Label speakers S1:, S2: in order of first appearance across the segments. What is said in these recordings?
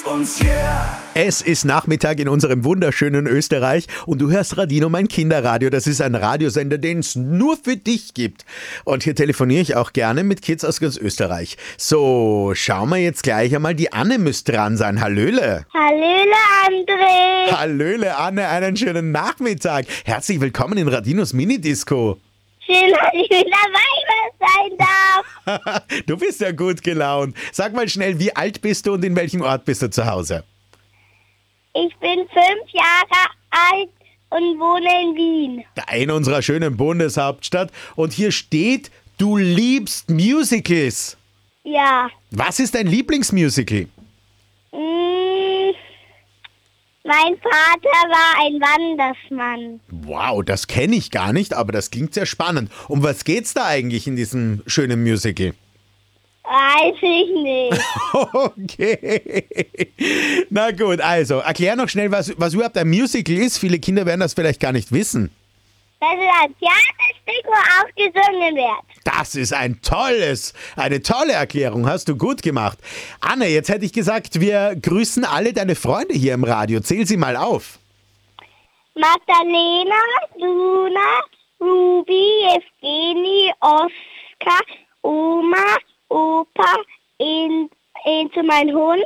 S1: uns, yeah.
S2: Es ist Nachmittag in unserem wunderschönen Österreich und du hörst Radino, mein Kinderradio. Das ist ein Radiosender, den es nur für dich gibt. Und hier telefoniere ich auch gerne mit Kids aus ganz Österreich. So, schauen wir jetzt gleich einmal. Die Anne müsste dran sein. Hallöle.
S3: Hallöle, André.
S2: Hallöle, Anne. Einen schönen Nachmittag. Herzlich willkommen in Radinos Minidisco.
S3: Schön, dass ich mit dabei sein darf.
S2: Du bist ja gut gelaunt. Sag mal schnell, wie alt bist du und in welchem Ort bist du zu Hause?
S3: Ich bin 5 Jahre alt und wohne in Wien.
S2: In unserer schönen Bundeshauptstadt. Und hier steht, du liebst Musicals.
S3: Ja.
S2: Was ist dein Lieblingsmusical?
S3: Mein Vater war ein Wandersmann.
S2: Wow, das kenne ich gar nicht, aber das klingt sehr spannend. Um was geht's da eigentlich in diesem schönen Musical?
S3: Weiß ich nicht.
S2: Okay. Na gut, also erklär noch schnell, was überhaupt ein Musical ist. Viele Kinder werden das vielleicht gar nicht wissen.
S3: Das ist ein Theaterstück, wo auch gesungen wird.
S2: Das ist eine tolle Erklärung, hast du gut gemacht. Anne, jetzt hätte ich gesagt, wir grüßen alle deine Freunde hier im Radio. Zähl sie mal auf.
S3: Magdalena, Luna, Ruby, Evgeni, Oskar, Oma, Opa, Enzo, mein Hund,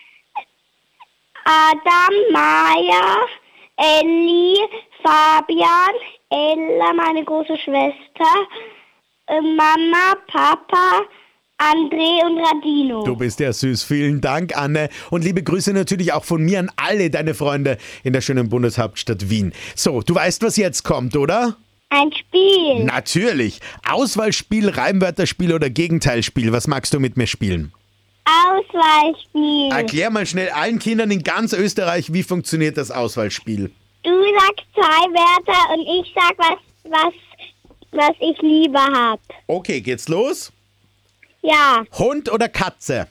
S3: Adam, Maya, Elli, Fabian, Ella, meine große Schwester, Mama, Papa, André und Radino.
S2: Du bist ja süß. Vielen Dank, Anne. Und liebe Grüße natürlich auch von mir an alle deine Freunde in der schönen Bundeshauptstadt Wien. So, du weißt, was jetzt kommt, oder?
S3: Ein Spiel.
S2: Natürlich. Auswahlspiel, Reimwörterspiel oder Gegenteilspiel. Was magst du mit mir spielen?
S3: Auswahlspiel.
S2: Erklär mal schnell allen Kindern in ganz Österreich, wie funktioniert das Auswahlspiel.
S3: Du sagst 2 Wörter und ich sag, was ich lieber hab.
S2: Okay, geht's los?
S3: Ja,
S2: Hund oder Katze?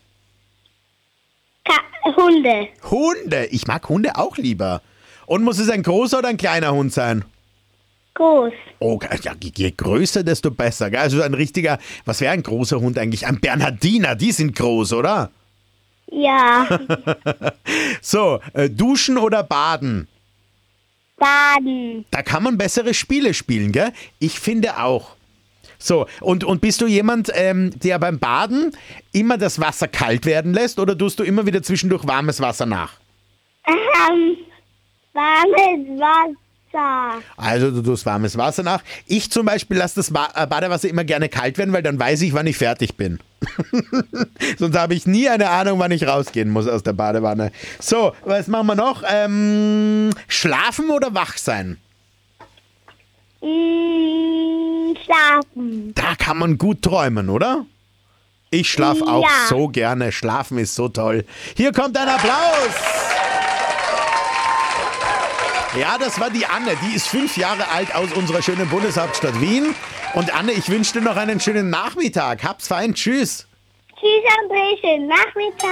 S3: Hunde.
S2: Hunde. Ich mag Hunde auch lieber. Und muss es ein großer oder ein kleiner Hund sein?
S3: Groß.
S2: Oh, ja, je größer, desto besser. Gell? Also ein richtiger, was wäre ein großer Hund eigentlich? Ein Bernhardiner, die sind groß, oder?
S3: Ja.
S2: So, duschen oder baden?
S3: Baden.
S2: Da kann man bessere Spiele spielen, gell? Ich finde auch. So, und bist du jemand, der beim Baden immer das Wasser kalt werden lässt oder tust du immer wieder zwischendurch warmes Wasser nach?
S3: Warmes Wasser.
S2: Also du tust warmes Wasser nach. Ich zum Beispiel lasse das Badewasser immer gerne kalt werden, weil dann weiß ich, wann ich fertig bin. Sonst habe ich nie eine Ahnung, wann ich rausgehen muss aus der Badewanne. So, was machen wir noch? Schlafen oder wach sein?
S3: Schlafen.
S2: Da kann man gut träumen, oder? Ich schlafe auch
S3: Ja.
S2: so gerne. Schlafen ist so toll. Hier kommt ein Applaus. Ja, das war die Anne. Die ist 5 Jahre alt aus unserer schönen Bundeshauptstadt Wien. Und Anne, ich wünsche dir noch einen schönen Nachmittag. Hab's fein. Tschüss.
S3: Tschüss, André. Schönen Nachmittag.